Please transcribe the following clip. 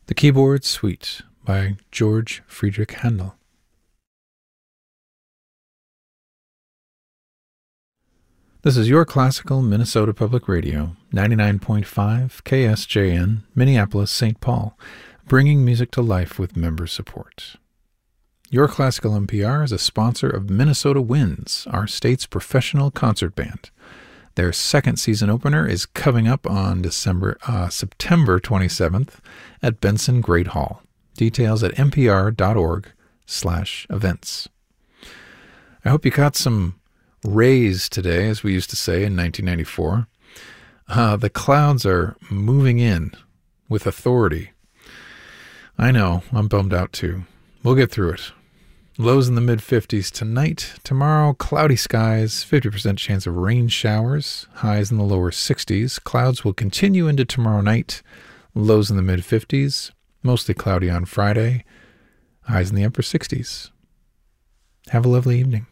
The Keyboard Suite by George Friedrich Handel. This is your classical Minnesota Public Radio, 99.5 KSJN, Minneapolis, St. Paul, bringing music to life with member support. Your Classical NPR is a sponsor of Minnesota Winds, our state's professional concert band. Their second season opener is coming up on September 27th at Benson Great Hall. Details at npr.org/events. I hope you caught some rays today, as we used to say in 1994. The clouds are moving in with authority. I know, I'm bummed out too. We'll get through it. Lows in the mid-50s tonight. Tomorrow, cloudy skies, 50% chance of rain showers, highs in the lower 60s. Clouds will continue into tomorrow night. Lows in the mid-50s, mostly cloudy on Friday, highs in the upper 60s. Have a lovely evening.